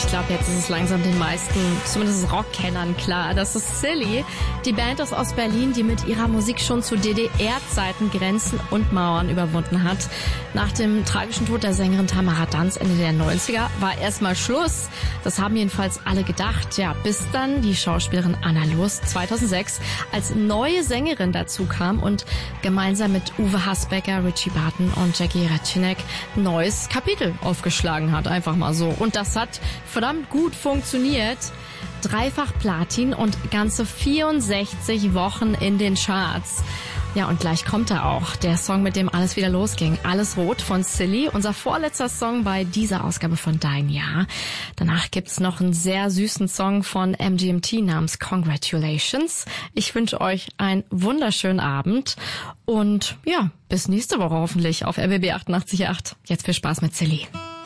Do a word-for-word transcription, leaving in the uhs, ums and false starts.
glaube, jetzt ist es langsam den meisten, zumindest Rockkennern, klar. Das ist Silly, die Band aus Ostberlin, die mit ihrer Musik schon zu D D R-Zeiten Grenzen und Mauern überwunden hat. Nach dem tragischen Tod der Sängerin Tamara Danz Ende der neunziger war erstmal Schluss. Das haben jedenfalls alle gedacht. Ja, bis dann die Schauspielerin Anna Loos zweitausendsechs als neue Sängerin dazu kam und gemeinsam mit Uwe Hasbecker, Richie Barton und Jackie Recinek ein neues Kapitel aufgeschlagen hat. Einfach mal so. Und das hat verdammt gut funktioniert. Dreifach Platin und ganze vierundsechzig Wochen in den Charts. Ja, und gleich kommt er auch. Der Song, mit dem alles wieder losging. Alles Rot von Silly. Unser vorletzter Song bei dieser Ausgabe von Dein Jahr. Danach gibt's noch einen sehr süßen Song von M G M T namens Congratulations. Ich wünsche euch einen wunderschönen Abend. Und ja, bis nächste Woche hoffentlich auf R B B achtundachtzig Komma acht. Jetzt viel Spaß mit Silly.